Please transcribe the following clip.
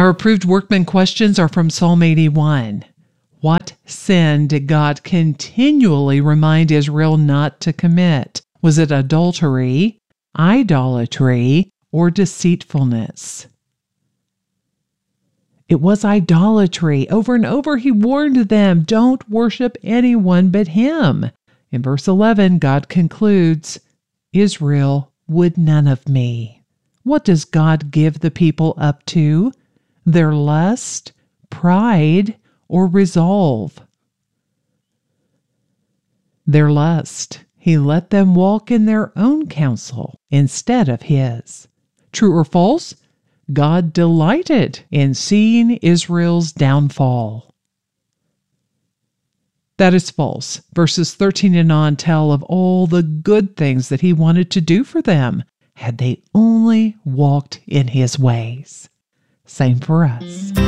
Our approved workman questions are from Psalm 81. What sin did God continually remind Israel not to commit? Was it adultery, idolatry, or deceitfulness? It was idolatry. Over and over he warned them, don't worship anyone but him. In verse 11, God concludes, Israel would none of me. What does God give the people up to? Their lust, pride, or resolve? Their lust. He let them walk in their own counsel instead of his. True or false? God delighted in seeing Israel's downfall. That is false. Verses 13 and on tell of all the good things that he wanted to do for them, had they only walked in his ways. Same for us.